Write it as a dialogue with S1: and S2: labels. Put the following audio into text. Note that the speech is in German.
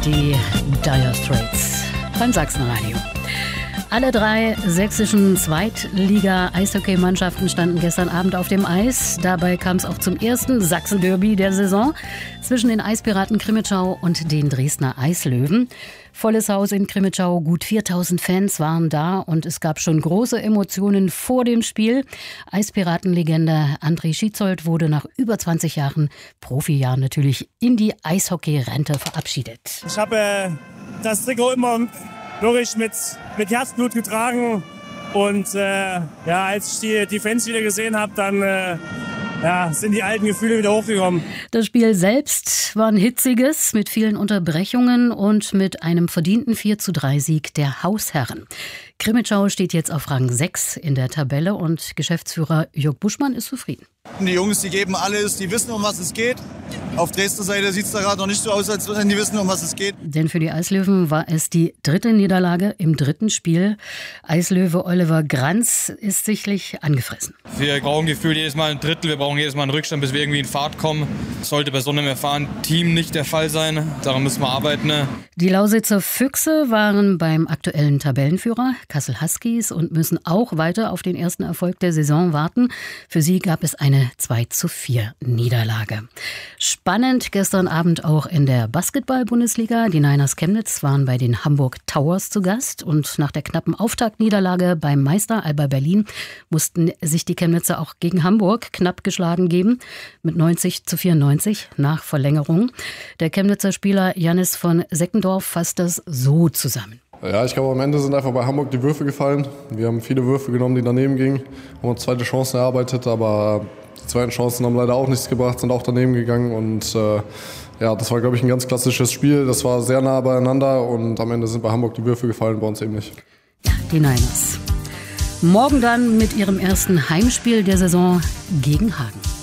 S1: die Dire Straits beim Sachsenradio. Alle 3 sächsischen Zweitliga-Eishockeymannschaften standen gestern Abend auf dem Eis. Dabei kam es auch zum ersten Sachsen-Derby der Saison zwischen den Eispiraten Crimmitschau und den Dresdner Eislöwen. Volles Haus in Crimmitschau, gut 4000 Fans waren da und es gab schon große Emotionen vor dem Spiel. Eispiratenlegende André Schietzold wurde nach über 20 Jahren Profijahren natürlich in die Eishockey-Rente verabschiedet.
S2: Ich habe das Trikot immer wirklich mit Herzblut getragen und als ich die Fans wieder gesehen habe, dann sind die alten Gefühle wieder hochgekommen.
S1: Das Spiel selbst war ein hitziges mit vielen Unterbrechungen und mit einem verdienten 4:3 der Hausherren. Crimmitschau steht jetzt auf Rang 6 in der Tabelle und Geschäftsführer Jörg Buschmann ist zufrieden.
S3: Die Jungs, die geben alles, die wissen, um was es geht. Auf Dresdner Seite sieht es da gerade noch nicht so aus, als wenn die wissen, um was es geht.
S1: Denn für die Eislöwen war es die 3. Niederlage im 3. Spiel. Eislöwe Oliver Granz ist sichtlich angefressen.
S4: Wir brauchen gefühlt jedes Mal ein Drittel, wir brauchen jedes Mal einen Rückstand, bis wir irgendwie in Fahrt kommen. Das sollte bei so einem erfahrenen Team nicht der Fall sein. Daran müssen wir arbeiten.
S1: Die Lausitzer Füchse waren beim aktuellen Tabellenführer Kassel Huskies und müssen auch weiter auf den ersten Erfolg der Saison warten. Für sie gab es eine 2:4 Niederlage. Spannend gestern Abend auch in der Basketball-Bundesliga. Die Niners Chemnitz waren bei den Hamburg Towers zu Gast und nach der knappen Auftaktniederlage beim Meister Alba Berlin mussten sich die Chemnitzer auch gegen Hamburg knapp geschlagen geben mit 90:94 nach Verlängerung. Der Chemnitzer Spieler Jannis von Seckendorf fasst das so zusammen.
S5: Ja, ich glaube, am Ende sind einfach bei Hamburg die Würfe gefallen. Wir haben viele Würfe genommen, die daneben gingen, haben uns zweite Chancen erarbeitet, aber die zweiten Chancen haben leider auch nichts gebracht, sind auch daneben gegangen und das war, glaube ich, ein ganz klassisches Spiel. Das war sehr nah beieinander und am Ende sind bei Hamburg die Würfe gefallen, bei uns eben nicht.
S1: Ja, die Niners. Morgen dann mit ihrem ersten Heimspiel der Saison gegen Hagen.